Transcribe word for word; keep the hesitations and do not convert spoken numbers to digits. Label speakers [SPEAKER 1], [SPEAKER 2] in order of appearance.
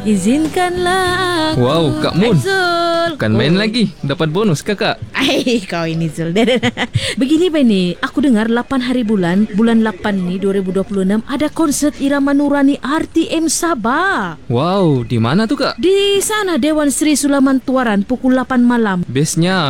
[SPEAKER 1] Izinkanlah aku.
[SPEAKER 2] Wow, Kak Mun.
[SPEAKER 1] Zul.
[SPEAKER 2] Kan main oh. lagi. Dapat bonus kakak.
[SPEAKER 1] Ay, kau ini Zul. Begini Bani, aku dengar lapan hari bulan, bulan lapan ni dua ribu dua puluh enam ada konsert Irama Nurani R T M Sabah.
[SPEAKER 2] Wow, di mana tuh kak?
[SPEAKER 1] Di sana Dewan Sri Sulaman Tuaran pukul lapan malam.
[SPEAKER 2] Bestnya